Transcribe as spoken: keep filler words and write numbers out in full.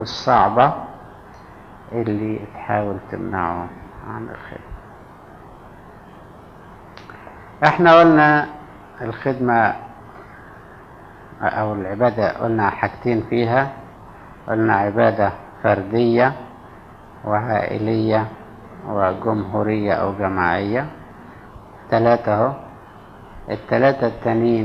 الصعبة اللي تحاول تمنعه عن الخدمة. احنا قلنا الخدمة او العبادة قلنا حاجتين فيها، قلنا عبادة فردية وعائلية وجمهورية او جماعية، ثلاثة اهو. الثلاثة التانيين